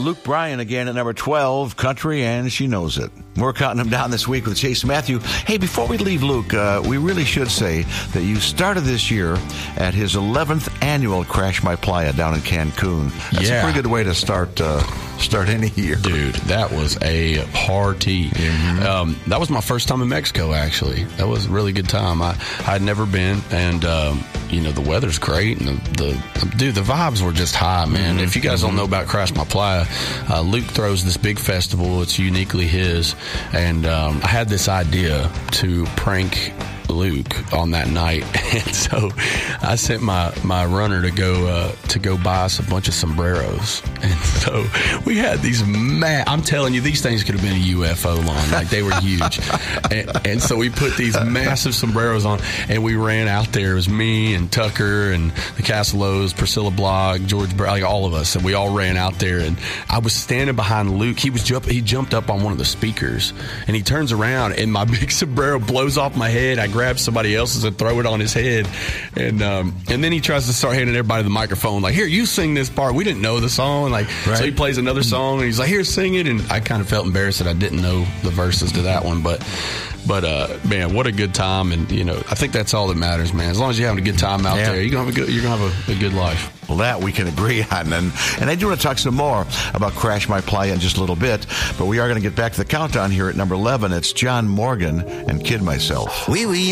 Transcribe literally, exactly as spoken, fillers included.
Luke Bryan again at number twelve, Country, and She Knows It. We're counting him down this week with Chase Matthew. Hey, before we leave Luke, uh, we really should say that you started this year at his eleventh annual Crash My Playa down in Cancun. That's yeah. a pretty good way to start uh, start any year. Dude, that was a party. Mm-hmm. Um, that was my first time in Mexico, actually. That was a really good time. I I'd never been, and um, you know, the weather's great, and the, the dude, the vibes were just high, man. Mm-hmm. If you guys don't know about Crash My Playa, uh, Luke throws this big festival. It's uniquely his. And um, I had this idea to prank Luke on that night, and so I sent my, my runner to go uh, to go buy us a bunch of sombreros. And so we had these ma- I'm telling you, these things could have been a U F O lawn, like they were huge. and, and so we put these massive sombreros on, and we ran out there. It was me and Tucker and the Castellos, Priscilla Block, George, Br- like all of us, and we all ran out there. And I was standing behind Luke. He was jump- he jumped up on one of the speakers, and he turns around, and my big sombrero blows off my head. I grab somebody else's and throw it on his head, and um, and then he tries to start handing everybody the microphone, like, here, you sing this part. We didn't know the song, like, right. So he plays another song, and he's like, here, sing it. And I kind of felt embarrassed that I didn't know the verses to that one, but but uh, man, what a good time. And you know, I think that's all that matters, man. As long as you're having a good time out yeah. there, you're gonna have a good, you're gonna have a, a good life. Well, that we can agree on. And, and I do want to talk some more about Crash My Playa in just a little bit, but we are going to get back to the countdown here at number eleven. It's John Morgan and Kid Myself. Oui, oui.